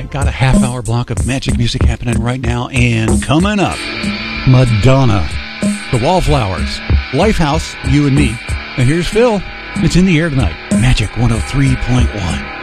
Got a half-hour block of magic music happening right now, and coming up, Madonna, The Wallflowers, Lifehouse, You and Me. And here's Phil. It's in the air tonight. Magic 103.1.